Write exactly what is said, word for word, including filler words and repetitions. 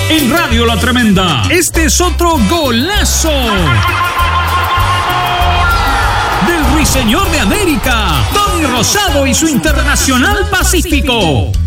En Radio La Tremenda, este es otro golazo del Ruiseñor de América, Tony Rosado y su Internacional Pacífico.